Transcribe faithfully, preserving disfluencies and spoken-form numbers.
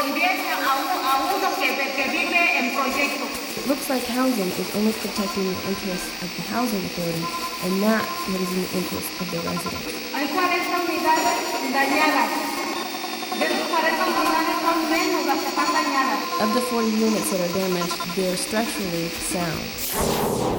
conviene a uno, a uno que, que vive en proyecto. Looks like housing is only protecting the interests of the housing authority and not what is in the interest of the residents. Hay cuarenta unidades dañadas. De esas cuarenta unidades son menos las que están dañadas. Of the forty units that are damaged, they're structurally sound.